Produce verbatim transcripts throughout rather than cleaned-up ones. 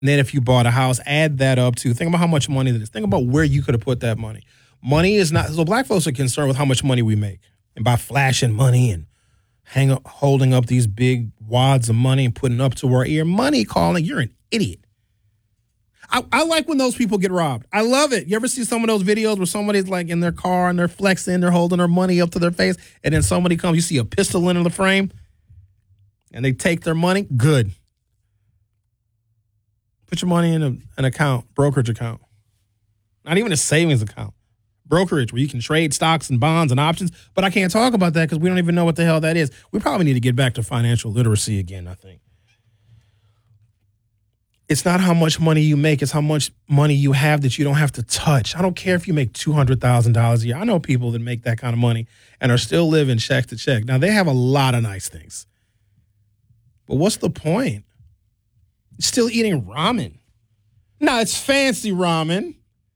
And then if you bought a house, add that up too. Think about how much money that is. Think about where you could have put that money. Money is not, so black folks are concerned with how much money we make. And by flashing money and hang up, holding up these big wads of money and putting up to our ear, money calling, you're an idiot. I, I like when those people get robbed. I love it. You ever see some of those videos where somebody's like in their car and they're flexing, they're holding their money up to their face, and then somebody comes, you see a pistol in the frame, and they take their money? Good. Put your money in a, an account, brokerage account. Not even a savings account. Brokerage, where you can trade stocks and bonds and options. But I can't talk about that because we don't even know what the hell that is. We probably need to get back to financial literacy again, I think. It's not how much money you make. It's how much money you have that you don't have to touch. I don't care if you make two hundred thousand dollars a year. I know people that make that kind of money and are still living check to check. Now, they have a lot of nice things. But what's the point? You're still eating ramen. No, it's fancy ramen.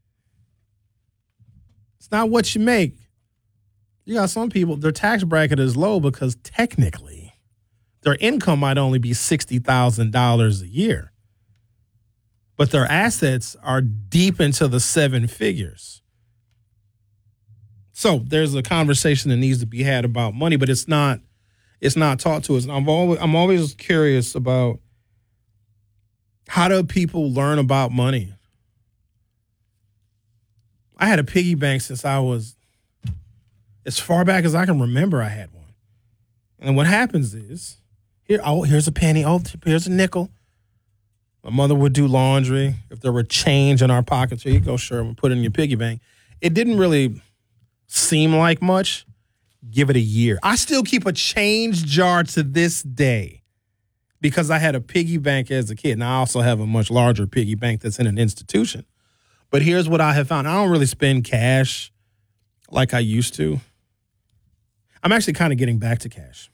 It's not what you make. You got some people, their tax bracket is low because technically their income might only be sixty thousand dollars a year. But their assets are deep into the seven figures. So there's a conversation that needs to be had about money, but it's not it's not taught to us. And I'm always I'm always curious about how do people learn about money? I had a piggy bank since I was as far back as I can remember. I had one. And what happens is, here oh here's a penny, oh here's a nickel. My mother would do laundry. If there were change in our pockets, here you go, Sherman, put it in your piggy bank. It didn't really seem like much. Give it a year. I still keep a change jar to this day because I had a piggy bank as a kid. And I also have a much larger piggy bank that's in an institution. But here's what I have found. I don't really spend cash like I used to. I'm actually kind of getting back to cash.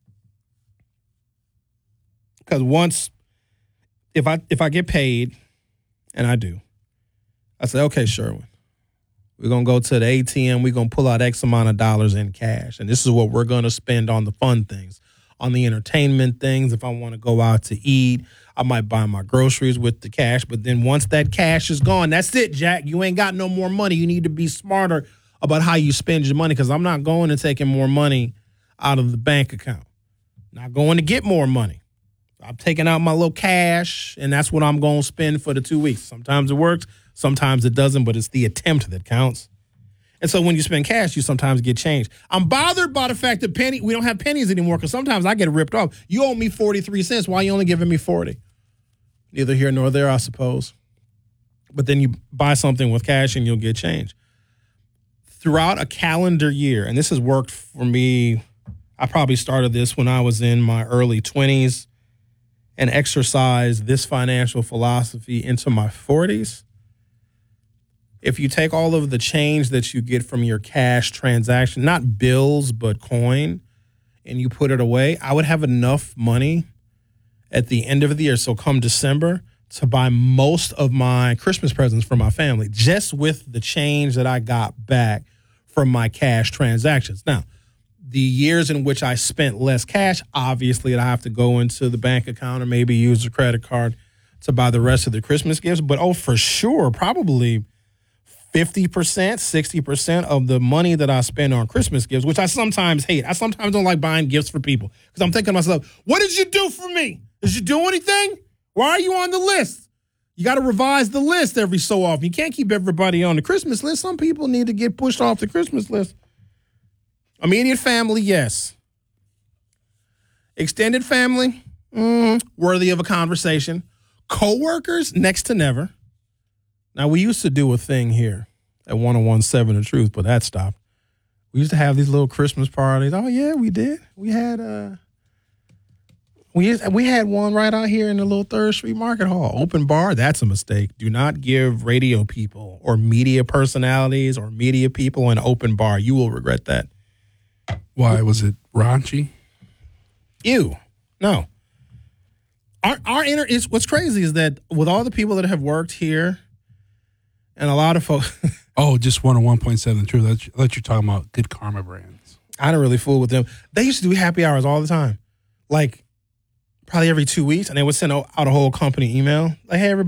Because once... If I if I get paid, and I do, I say, okay, Sherwin, we're going to go to the A T M. We're going to pull out X amount of dollars in cash. And this is what we're going to spend on the fun things, on the entertainment things. If I want to go out to eat, I might buy my groceries with the cash. But then once that cash is gone, that's it, Jack. You ain't got no more money. You need to be smarter about how you spend your money because I'm not going and taking more money out of the bank account. Not going to get more money. I'm taking out my little cash, and that's what I'm going to spend for the two weeks. Sometimes it works, sometimes it doesn't, but it's the attempt that counts. And so when you spend cash, you sometimes get change. I'm bothered by the fact that penny we don't have pennies anymore because sometimes I get ripped off. You owe me forty-three cents. Why are you only giving me forty? Neither here nor there, I suppose. But then you buy something with cash, and you'll get change. Throughout a calendar year, and this has worked for me, I probably started this when I was in my early twenties. And exercise this financial philosophy into my forties. If you take all of the change that you get from your cash transaction, not bills, but coin, and you put it away, I would have enough money at the end of the year, so come December, to buy most of my Christmas presents for my family, just with the change that I got back from my cash transactions. Now, the years in which I spent less cash, obviously I have to go into the bank account or maybe use a credit card to buy the rest of the Christmas gifts. But, oh, for sure, probably fifty percent, sixty percent of the money that I spend on Christmas gifts, which I sometimes hate. I sometimes don't like buying gifts for people because I'm thinking to myself, what did you do for me? Did you do anything? Why are you on the list? You got to revise the list every so often. You can't keep everybody on the Christmas list. Some people need to get pushed off the Christmas list. Immediate family, yes. Extended family, mm, worthy of a conversation. Co-workers, next to never. Now, we used to do a thing here at one oh one seven The Truth, but that stopped. We used to have these little Christmas parties. Oh, yeah, we did. We had uh, we used, we had one right out here in the little Third Street Market Hall. Open bar, that's a mistake. Do not give radio people or media personalities or media people an open bar. You will regret that. Why? Was it raunchy? Ew. No. Our our inner is what's crazy is that with all the people that have worked here and a lot of folks. Oh, just one oh one point seven True. Let you, let you talking about Good Karma Brands. I don't really fool with them. They used to do happy hours all the time. Like probably every two weeks. And they would send out a whole company email. Like, hey, everybody.